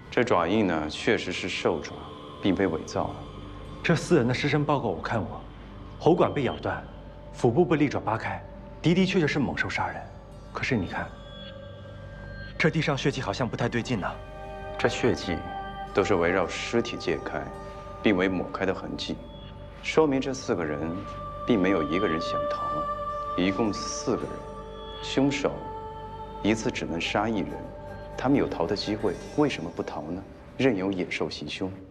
这爪印呢，确实是兽爪，并非伪造。 这4人的尸身报告我看过，喉管被咬断，腹部被利爪扒开，的确是猛兽杀人。可是你看，这地上血迹好像不太对劲呢。 这血迹都是围绕尸体界开，并未抹开的痕迹，说明这4个人并没有一个人想逃。一共4个人，凶手一次只能杀1人，他们有逃的机会，为什么不逃呢？任由野兽袭凶。